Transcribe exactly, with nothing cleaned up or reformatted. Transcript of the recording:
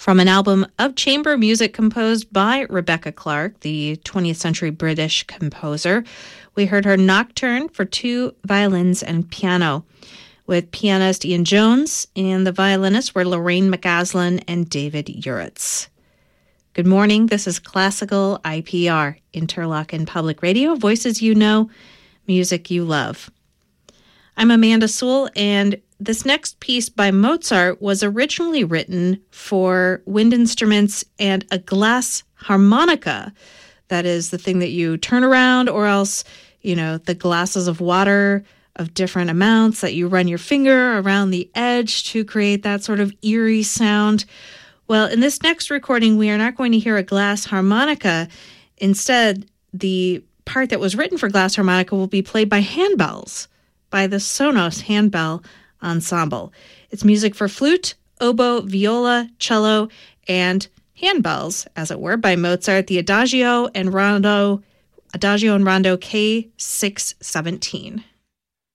From an album of chamber music composed by Rebecca Clark, the twentieth century British composer, we heard her Nocturne for two violins and piano, with pianist Ian Jones, and the violinists were Lorraine McAslan and David Uritz. Good morning, this is Classical I P R, Interlochen Public Radio, voices you know, music you love. I'm Amanda Sewell, and this next piece by Mozart was originally written for wind instruments and a glass harmonica. That is the thing that you turn around, or else, you know, the glasses of water of different amounts that you run your finger around the edge to create that sort of eerie sound. Well, in this next recording, we are not going to hear a glass harmonica. Instead, the part that was written for glass harmonica will be played by handbells, by the Sonos Handbell Ensemble. It's music for flute, oboe, viola, cello, and handbells, as it were, by Mozart, the Adagio and Rondo, Adagio and Rondo K six seventeen.